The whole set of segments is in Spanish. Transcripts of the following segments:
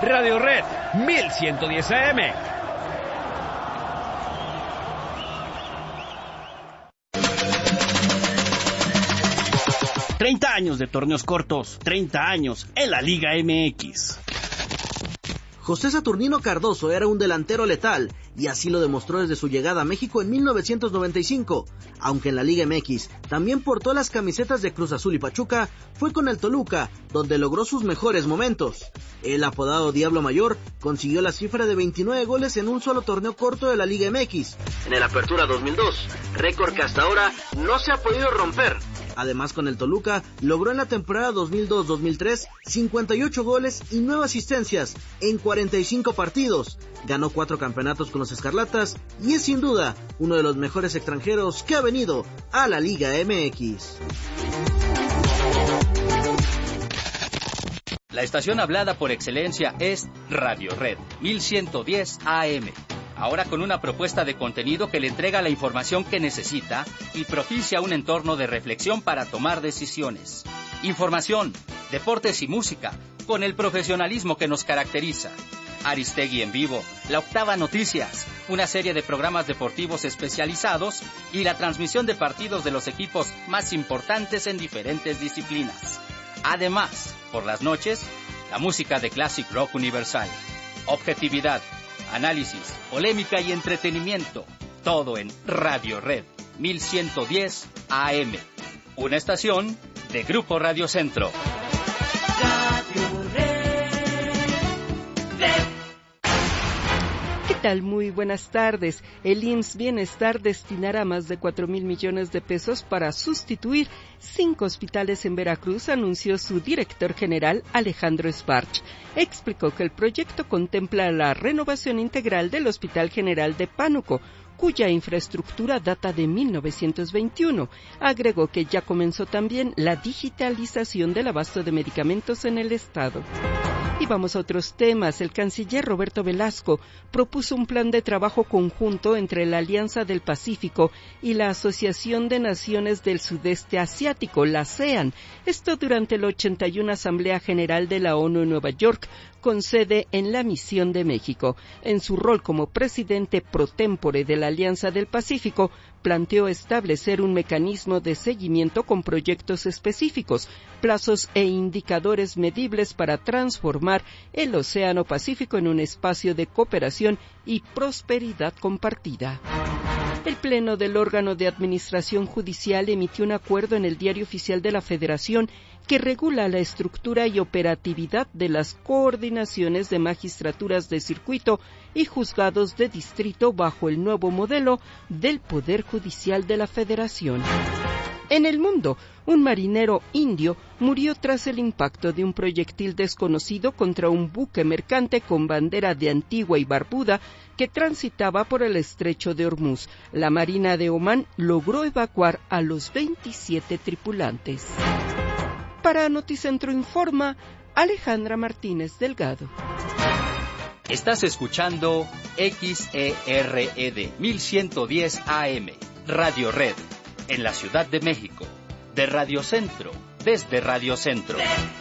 Radio Red 1110 AM. ...30 años de torneos cortos, 30 años en la Liga MX. José Saturnino Cardoso era un delantero letal, y así lo demostró desde su llegada a México en 1995. Aunque en la Liga MX también portó las camisetas de Cruz Azul y Pachuca, fue con el Toluca donde logró sus mejores momentos. El apodado Diablo Mayor consiguió la cifra de 29 goles en un solo torneo corto de la Liga MX, en el Apertura 2002, récord que hasta ahora no se ha podido romper. Además, con el Toluca, logró en la temporada 2002-2003 58 goles y 9 asistencias en 45 partidos. Ganó 4 campeonatos con los Escarlatas y es sin duda uno de los mejores extranjeros que ha venido a la Liga MX. La estación hablada por excelencia es Radio Red 1110 AM. Ahora con una propuesta de contenido que le entrega la información que necesita y propicia un entorno de reflexión para tomar decisiones. Información, deportes y música, con el profesionalismo que nos caracteriza. Aristegui en vivo, La Octava Noticias, una serie de programas deportivos especializados y la transmisión de partidos de los equipos más importantes en diferentes disciplinas. Además, por las noches, la música de Classic Rock Universal. Objetividad, análisis, polémica y entretenimiento. Todo en Radio Red 1110 AM. Una estación de Grupo Radio Centro. Radio Red. ¿Qué tal? Muy buenas tardes. El IMSS Bienestar destinará más de 4,000 millones de pesos para sustituir 5 hospitales en Veracruz, anunció su director general Alejandro Sparch. Explicó que el proyecto contempla la renovación integral del Hospital General de Pánuco, cuya infraestructura data de 1921. Agregó que ya comenzó también la digitalización del abasto de medicamentos en el estado. Y vamos a otros temas. El canciller Roberto Velasco propuso un plan de trabajo conjunto entre la Alianza del Pacífico y la Asociación de Naciones del Sudeste Asiático, la ASEAN. Esto durante la 81 Asamblea General de la ONU en Nueva York, con sede en la Misión de México. En su rol como presidente pro tempore de la Alianza del Pacífico, planteó establecer un mecanismo de seguimiento con proyectos específicos, plazos e indicadores medibles para transformar el Océano Pacífico en un espacio de cooperación y prosperidad compartida. El Pleno del órgano de administración judicial emitió un acuerdo en el Diario Oficial de la Federación que regula la estructura y operatividad de las coordinaciones de magistraturas de circuito y juzgados de distrito bajo el nuevo modelo del Poder Judicial de la Federación. En el mundo, un marinero indio murió tras el impacto de un proyectil desconocido contra un buque mercante con bandera de Antigua y Barbuda que transitaba por el estrecho de Hormuz. La Marina de Omán logró evacuar a los 27 tripulantes. Para Noticentro Informa, Alejandra Martínez Delgado. Estás escuchando XERED 1110 AM, Radio Red, en la Ciudad de México, de Radio Centro, desde Radio Centro.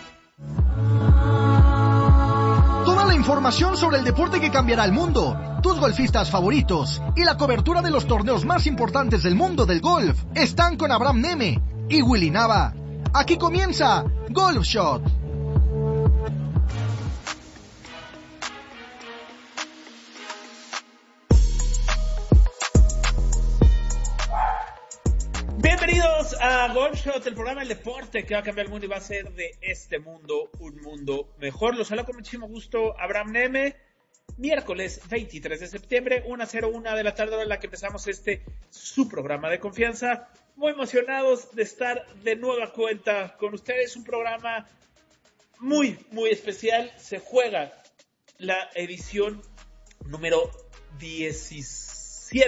Toda la información sobre el deporte que cambiará el mundo, tus golfistas favoritos y la cobertura de los torneos más importantes del mundo del golf están con Abraham Neme y Willy Nava. Aquí comienza Golf Shot. Bienvenidos a Golf Shot, el programa del deporte que va a cambiar el mundo y va a hacer de este mundo un mundo mejor. Los saludo con muchísimo gusto, Abraham Neme. Miércoles 23 de septiembre, 1:01 de la tarde, hora en la que empezamos su programa de confianza. Muy emocionados de estar de nueva cuenta con ustedes. Un programa muy, muy especial. Se juega la edición número 16,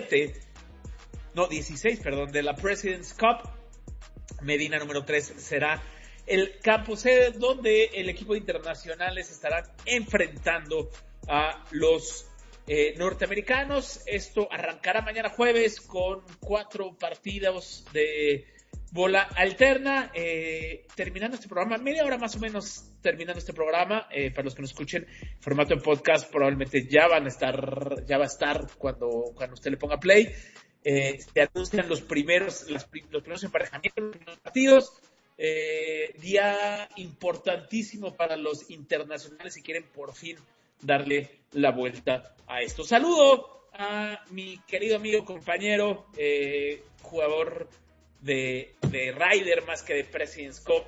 de la President's Cup. Medina número 3 será el campo sede donde el equipo de internacionales estarán enfrentando a los norteamericanos. Esto arrancará mañana jueves con 4 partidos de bola alterna, terminando este programa media hora más o menos terminando este programa. Para los que nos escuchen en formato en podcast, probablemente ya va a estar cuando usted le ponga play. Se anuncian los primeros emparejamientos, los primeros partidos. Día importantísimo para los internacionales si quieren por fin darle la vuelta a esto. Saludo a mi querido amigo, compañero, jugador de Ryder más que de President's Cup,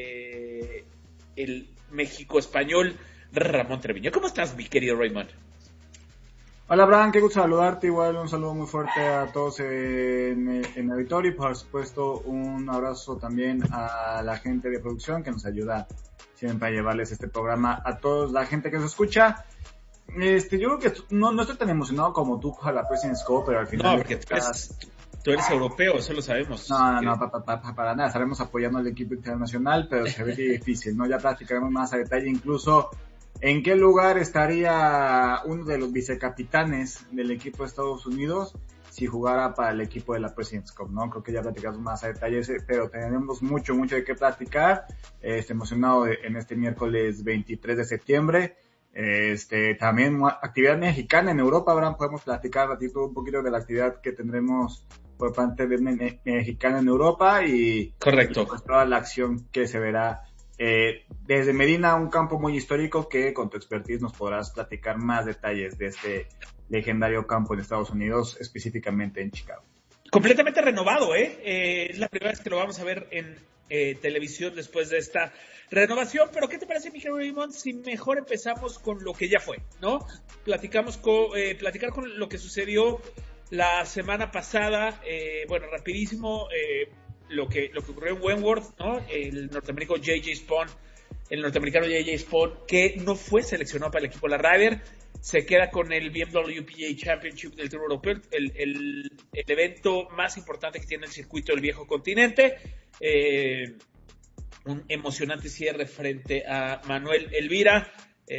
el México español, Ramón Treviño. ¿Cómo estás, mi querido Raymond? Hola, Abraham, qué gusto saludarte. Igual un saludo muy fuerte a todos en el auditorio y por supuesto un abrazo también a la gente de producción que nos ayuda siempre a llevarles este programa a toda la gente que nos escucha. Yo creo que no estoy tan emocionado como tú con la President's Cup, pero al final... No, porque tú eres europeo, eso lo sabemos. No, para nada, estaremos apoyando al equipo internacional, pero se ve difícil, ¿no? Ya platicaremos más a detalle incluso en qué lugar estaría uno de los vicecapitanes del equipo de Estados Unidos si jugara para el equipo de la President's Cup, ¿no? Creo que ya platicamos más a detalle, pero tenemos mucho de qué platicar. Emocionado en este miércoles 23 de septiembre. También actividad mexicana en Europa, Abraham, podemos platicar un poquito de la actividad que tendremos por parte de mexicana en Europa y, correcto, y pues toda la acción que se verá desde Medina, un campo muy histórico que con tu expertise nos podrás platicar más detalles de este legendario campo en Estados Unidos, específicamente en Chicago. Completamente renovado, es la primera vez que lo vamos a ver en televisión después de esta renovación, pero ¿qué te parece, Miguel Raymond, si mejor empezamos con lo que ya fue, ¿no? Platicar con lo que sucedió la semana pasada, rapidísimo, lo que ocurrió en Wentworth, ¿no? El norteamericano J.J. Spaun, que no fue seleccionado para el equipo de la Ryder, se queda con el BMW PGA Championship del Tour Europeo, el evento más importante que tiene el circuito del viejo continente. Un emocionante cierre frente a Manuel Elvira,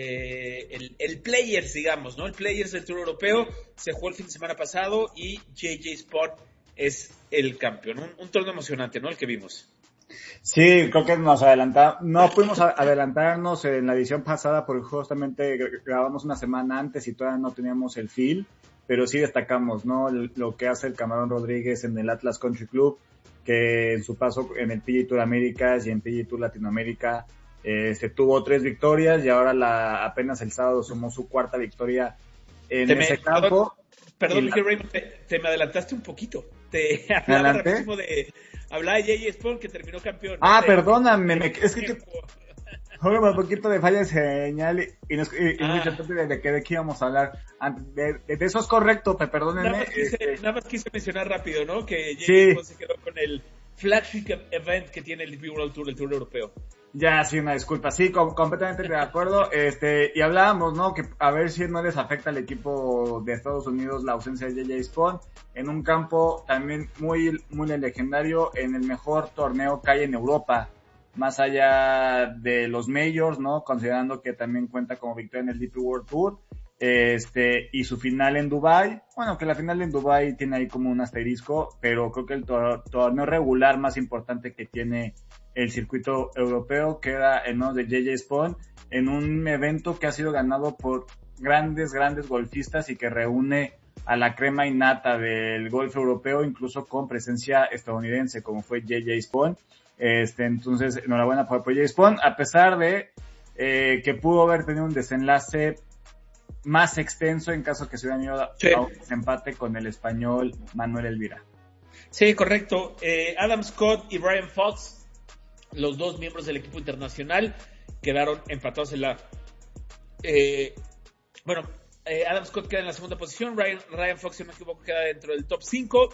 el Players, digamos, ¿no? El Players del Tour Europeo se jugó el fin de semana pasado y J.J. Spaun es el campeón. Un torneo emocionante, ¿no? El que vimos. Sí, creo que no pudimos adelantarnos en la edición pasada porque justamente grabamos una semana antes y todavía no teníamos el feel, pero sí destacamos, ¿no? Lo que hace el Camarón Rodríguez en el Atlas Country Club, que en su paso en el PGA Tour Américas y en PGA Tour Latinoamérica tuvo 3 victorias y ahora apenas el sábado sumó su 4ª victoria en ese campo. Perdón, Miguel Raymond, te me adelantaste un poquito. Te hablaba rapidísimo hablaba de J.J. Spaun, que terminó campeón. Perdóname, es que juega un poquito de falla de señal y muy importante de qué íbamos a hablar. De eso es correcto, perdónenme. Nada más quise mencionar rápido, ¿no? Que J.J. Spaun se quedó con el flagship event que tiene el DP World Tour, el Tour Europeo. Ya, sí, una disculpa. Sí, completamente de acuerdo. Y hablábamos, ¿no? Que a ver si no les afecta al equipo de Estados Unidos la ausencia de J.J. Spaun en un campo también muy legendario, en el mejor torneo que hay en Europa, más allá de los majors, ¿no? Considerando que también cuenta como victoria en el DP World Tour. Y su final en Dubai, bueno, que la final en Dubai tiene ahí como un asterisco, pero creo que el torneo regular más importante que tiene el circuito europeo queda en manos de J.J. Spaun, en un evento que ha sido ganado por grandes golfistas y que reúne a la crema innata del golf europeo, incluso con presencia estadounidense, como fue J.J. Spaun. Entonces, enhorabuena por J.J. Spaun, a pesar de que pudo haber tenido un desenlace más extenso en caso que se hubieran ido a un desempate con el español Manuel Elvira. Sí, correcto. Adam Scott y Brian Fox, los dos miembros del equipo internacional, quedaron empatados en la... Adam Scott queda en la segunda posición, Ryan Fox, si no me equivoco, queda dentro del top 5.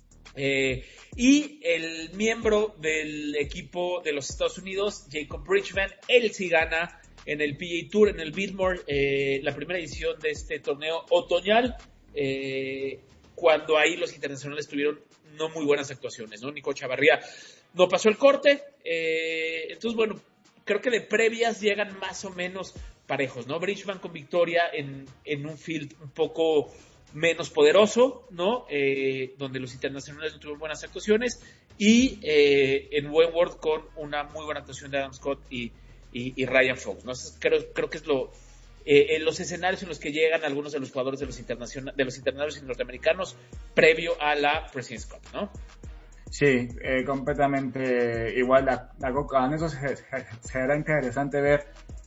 Y el miembro del equipo de los Estados Unidos, Jacob Bridgman, él sí gana en el PGA Tour, en el Biltmore, la primera edición de este torneo otoñal, cuando ahí los internacionales tuvieron no muy buenas actuaciones, ¿no? Nico Chavarría no pasó el corte, entonces bueno, creo que de previas llegan más o menos parejos, ¿no? Bridgman con victoria en un field un poco menos poderoso, ¿no? Donde los internacionales no tuvieron buenas actuaciones, y en Wentworth con una muy buena actuación de Adam Scott y y Ryan Fox, ¿no? Creo que es los escenarios en los que llegan algunos de los jugadores de los internacionales y norteamericanos previo a la President's Cup, ¿no? Sí, completamente igual. En eso será interesante ver.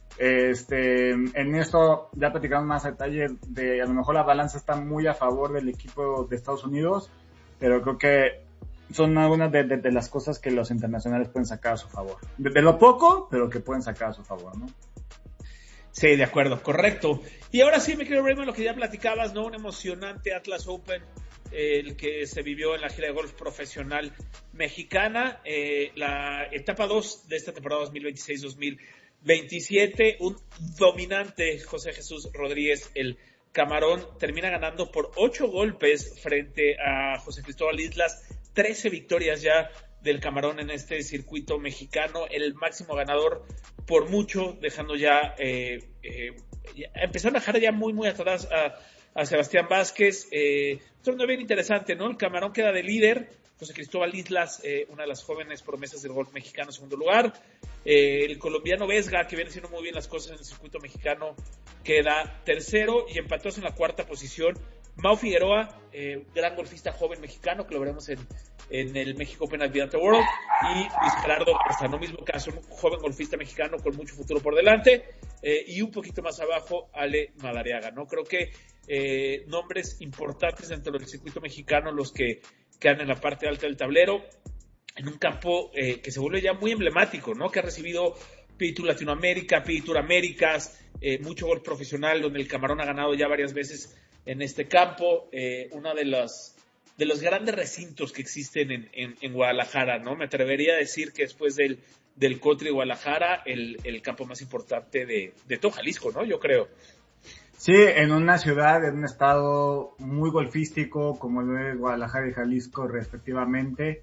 En esto ya platicamos más a detalle de a lo mejor la balanza está muy a favor del equipo de Estados Unidos, pero creo que son algunas de las cosas que los internacionales pueden sacar a su favor. De lo poco, pero que pueden sacar a su favor, ¿no? Sí, de acuerdo, correcto. Y ahora sí, mi querido Raymond, lo que ya platicabas, ¿no? Un emocionante Atlas Open, el que se vivió en la gira de golf profesional mexicana, la etapa 2 de esta temporada 2026-2027, un dominante José Jesús Rodríguez, el Camarón, termina ganando por 8 golpes frente a José Cristóbal Islas, 13 victorias ya del Camarón en este circuito mexicano, el máximo ganador por mucho, dejando ya, empezaron a dejar ya muy atrás a Sebastián Vázquez. Torneo bien interesante, ¿no? El Camarón queda de líder, José Cristóbal Islas, una de las jóvenes promesas del golf mexicano, en segundo lugar. El colombiano Vesga, que viene haciendo muy bien las cosas en el circuito mexicano, queda tercero y empatados en la cuarta posición. Mau Figueroa, gran golfista joven mexicano, que lo veremos en el México Open Advanced World, y Luis Gerardo, hasta no mismo caso, un joven golfista mexicano con mucho futuro por delante, y un poquito más abajo, Ale Madariaga, ¿no? Creo que nombres importantes dentro del circuito mexicano, los que quedan en la parte alta del tablero, en un campo que se vuelve ya muy emblemático, ¿no? Que ha recibido PGA Tour Latinoamérica, PGA Tour Américas, mucho golf profesional, donde el Camarón ha ganado ya varias veces en este campo, una de los grandes recintos que existen en Guadalajara, ¿no? Me atrevería a decir que después del Country de Guadalajara, el campo más importante de todo Jalisco, ¿no? Yo creo. Sí, en una ciudad, en un estado muy golfístico, como lo es Guadalajara y Jalisco respectivamente,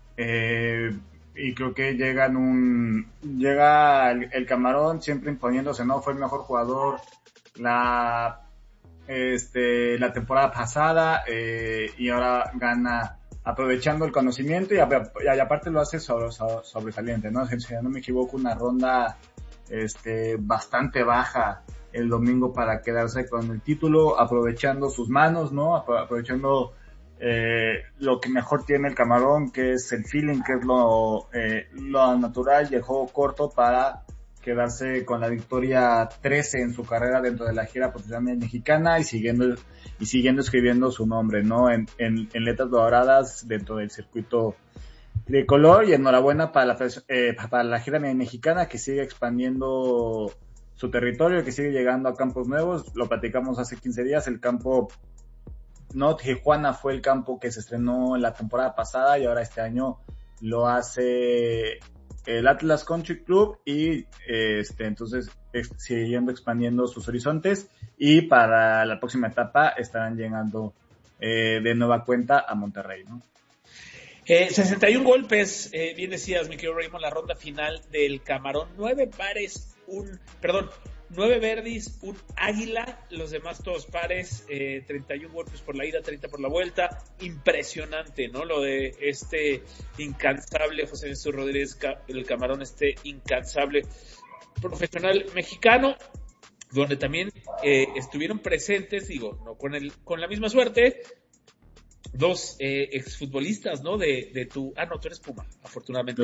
y creo que llega el Camarón siempre imponiéndose, ¿no? Fue el mejor jugador la temporada pasada, y ahora gana aprovechando el conocimiento y aparte lo hace sobresaliente, ¿no? Si no me equivoco, una ronda bastante baja el domingo para quedarse con el título, aprovechando sus manos, ¿no? Aprovechando lo que mejor tiene el Camarón, que es el feeling, que es lo natural y el juego corto para quedarse con la victoria 13 en su carrera dentro de la gira profesional mexicana y siguiendo escribiendo su nombre, ¿no? En letras doradas dentro del circuito tricolor. Y enhorabuena para la gira mexicana, que sigue expandiendo su territorio, que sigue llegando a campos nuevos. Lo platicamos hace 15 días, el campo Tijuana fue el campo que se estrenó la temporada pasada y ahora este año lo hace el Atlas Country Club y entonces siguiendo expandiendo sus horizontes, y para la próxima etapa estarán llegando de nueva cuenta a Monterrey, ¿no? 61 golpes, bien decías, mi querido Raymond, la ronda final del Camarón, 9 birdies, un águila, los demás todos pares, 31 golpes por la ida, 30 por la vuelta. Impresionante, ¿no? Lo de incansable José Jesús Rodríguez, el Camarón, incansable profesional mexicano, donde también estuvieron presentes, digo, no con la misma suerte, dos exfutbolistas, ¿no? tú eres Puma, afortunadamente.